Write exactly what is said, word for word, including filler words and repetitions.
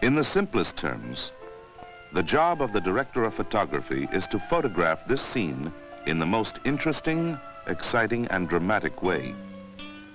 In the simplest terms, the job of the director of photography is to photograph this scene in the most interesting, exciting, and dramatic way.